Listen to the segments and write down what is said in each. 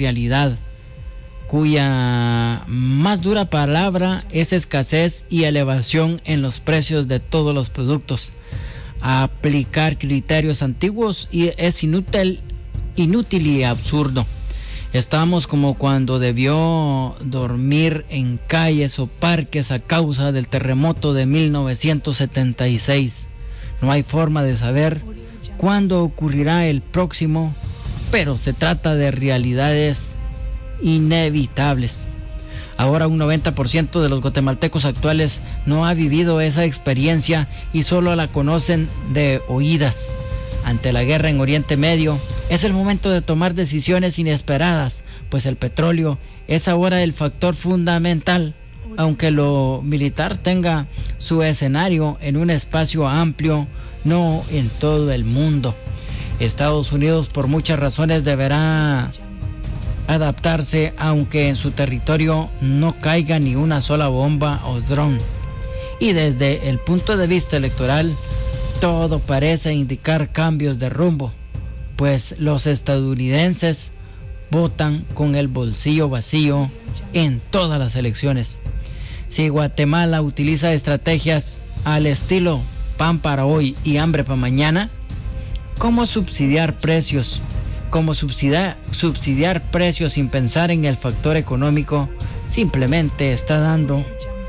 realidad, cuya más dura palabra es escasez y elevación en los precios de todos los productos. Aplicar criterios antiguos es inútil y absurdo. Estamos como cuando debió dormir en calles o parques a causa del terremoto de 1976. No hay forma de saber cuándo ocurrirá el próximo, pero se trata de realidades inevitables. Ahora un 90% de los guatemaltecos actuales no ha vivido esa experiencia y solo la conocen de oídas. Ante la guerra en Oriente Medio, es el momento de tomar decisiones inesperadas, pues el petróleo es ahora el factor fundamental, aunque lo militar tenga su escenario en un espacio amplio, no en todo el mundo. Estados Unidos por muchas razones deberá adaptarse, aunque en su territorio no caiga ni una sola bomba o dron. Y desde el punto de vista electoral, todo parece indicar cambios de rumbo, pues los estadounidenses votan con el bolsillo vacío en todas las elecciones. Si Guatemala utiliza estrategias al estilo pan para hoy y hambre para mañana, ¿cómo subsidiar precios? ¿Cómo subsidiar precios sin pensar en el factor económico? Simplemente está dando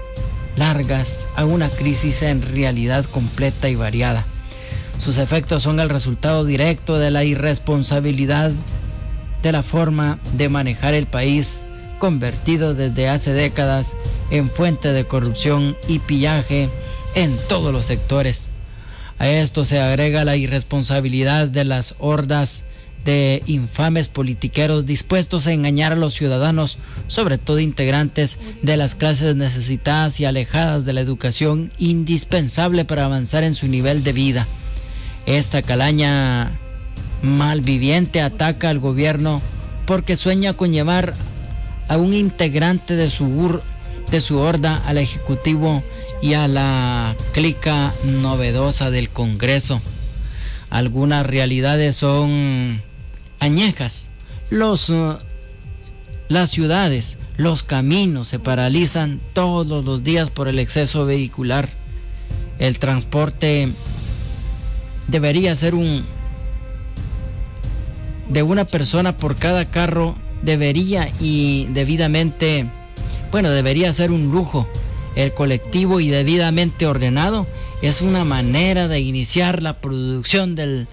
largas a una crisis en realidad completa y variada. Sus efectos son el resultado directo de la irresponsabilidad de la forma de manejar el país, convertido desde hace décadas en fuente de corrupción y pillaje en todos los sectores. A esto se agrega la irresponsabilidad de las hordas de infames politiqueros dispuestos a engañar a los ciudadanos, sobre todo integrantes de las clases necesitadas y alejadas de la educación indispensable para avanzar en su nivel de vida. Esta calaña malviviente ataca al gobierno porque sueña con llevar a un integrante de su horda al Ejecutivo y a la clica novedosa del Congreso. Algunas realidades son añejas. Las ciudades, los caminos se paralizan todos los días por el exceso vehicular. El transporte debería ser de una persona por cada carro, debería ser un lujo. El colectivo y debidamente ordenado es una manera de iniciar la producción del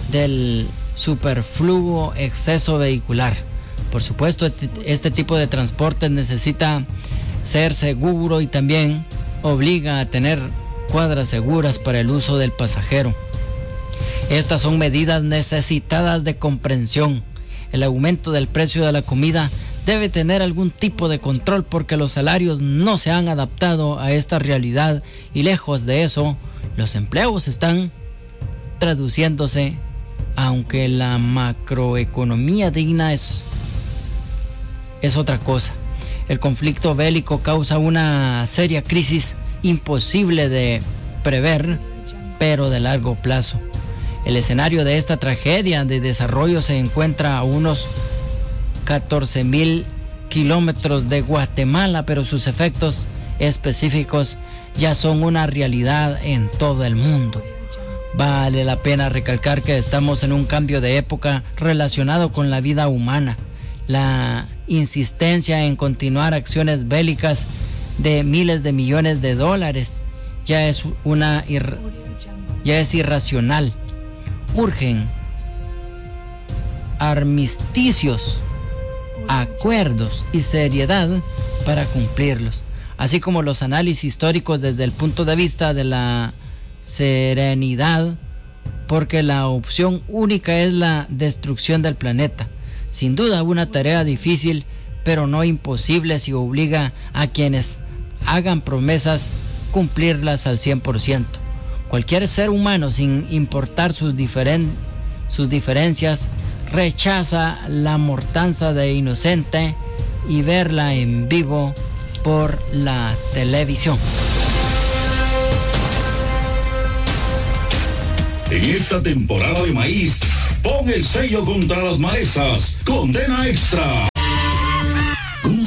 superfluo exceso vehicular. Por supuesto, este tipo de transporte necesita ser seguro y también obliga a tener cuadras seguras para el uso del pasajero. Estas son medidas necesitadas de comprensión. El aumento del precio de la comida debe tener algún tipo de control porque los salarios no se han adaptado a esta realidad y lejos de eso, los empleos están traduciéndose, aunque la macroeconomía digna es otra cosa. El conflicto bélico causa una seria crisis imposible de prever, pero de largo plazo. El escenario de esta tragedia de desarrollo se encuentra a unos 14,000 kilómetros de Guatemala, pero sus efectos específicos ya son una realidad en todo el mundo. Vale la pena recalcar que estamos en un cambio de época relacionado con la vida humana. La insistencia en continuar acciones bélicas de miles de millones de dólares ya es irracional. Urgen armisticios, acuerdos y seriedad para cumplirlos, así como los análisis históricos desde el punto de vista de la serenidad, porque la opción única es la destrucción del planeta. Sin duda una tarea difícil, pero no imposible si obliga a quienes hagan promesas cumplirlas al 100%. Cualquier ser humano, sin importar sus diferencias, rechaza la matanza de inocente y verla en vivo por la televisión. En esta temporada de maíz, pon el sello contra las malezas. Condena Extra.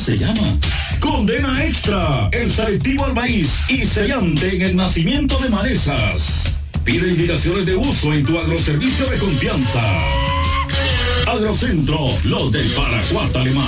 se llama Condena Extra, el selectivo al maíz y sellante en el nacimiento de malezas. Pide indicaciones de uso en tu agroservicio de confianza. Agrocentro, los del Paraguat Alemán.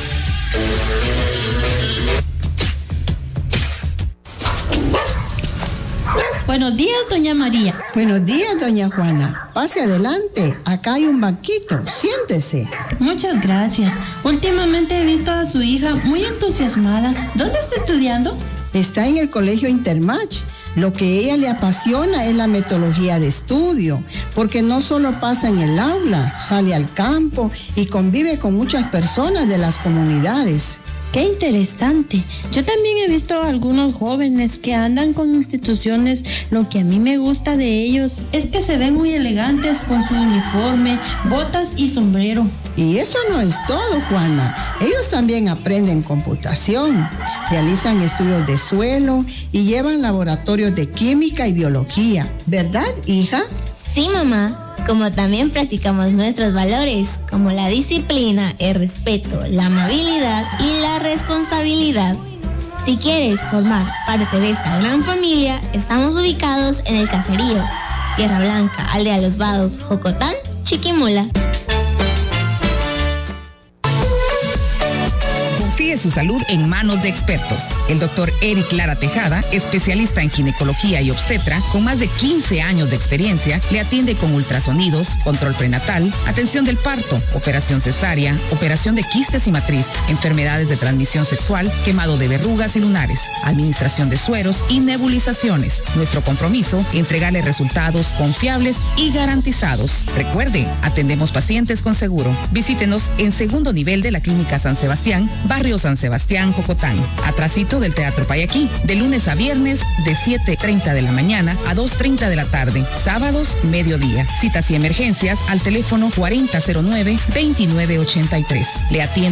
Buenos días, doña María. Buenos días, doña Juana. Pase adelante. Acá hay un banquito. Siéntese. Muchas gracias. Últimamente he visto a su hija muy entusiasmada. ¿Dónde está estudiando? Está en el colegio Intermatch. Lo que a ella le apasiona es la metodología de estudio, porque no solo pasa en el aula, sale al campo y convive con muchas personas de las comunidades. ¡Qué interesante! Yo también he visto a algunos jóvenes que andan con instituciones. Lo que a mí me gusta de ellos es que se ven muy elegantes con su uniforme, botas y sombrero. Y eso no es todo, Juana. Ellos también aprenden computación, realizan estudios de suelo y llevan laboratorios de química y biología. ¿Verdad, hija? Sí, mamá. Como también practicamos nuestros valores, como la disciplina, el respeto, la amabilidad y la responsabilidad. Si quieres formar parte de esta gran familia, estamos ubicados en el caserío Tierra Blanca, Aldea Los Vados, Jocotán, Chiquimula. Confíe su salud en manos de expertos. El doctor Eric Lara Tejada, especialista en ginecología y obstetra, con más de 15 años de experiencia, le atiende con ultrasonidos, control prenatal, atención del parto, operación cesárea, operación de quistes y matriz, enfermedades de transmisión sexual, quemado de verrugas y lunares, administración de sueros y nebulizaciones. Nuestro compromiso, entregarle resultados confiables y garantizados. Recuerde, atendemos pacientes con seguro. Visítenos en segundo nivel de la Clínica San Sebastián, Barrio San Sebastián, Jocotán, atrasito del Teatro Payaquí, de lunes a viernes de 7:30 de la mañana a 2:30 de la tarde, sábados mediodía. Citas y emergencias al teléfono 4009-2983. Le atiende